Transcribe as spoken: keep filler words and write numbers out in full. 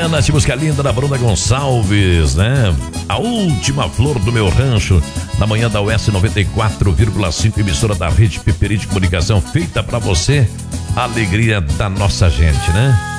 Bacana, essa música linda da Bruna Gonçalves, né? A última flor do meu rancho, na manhã da U S noventa e quatro vírgula cinco, emissora da Rede Peperi de Comunicação, feita pra você, a alegria da nossa gente, né?